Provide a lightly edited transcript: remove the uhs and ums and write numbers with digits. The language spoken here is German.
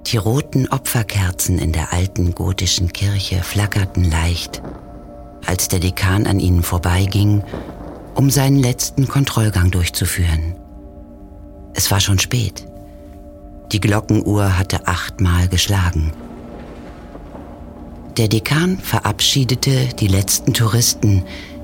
Die roten Opferkerzen in der alten gotischen Kirche flackerten leicht, als der Dekan an ihnen vorbeiging, um seinen letzten Kontrollgang durchzuführen. Es war schon spät. Die Glockenuhr hatte 8-mal geschlagen. Der Dekan verabschiedete die letzten Touristen,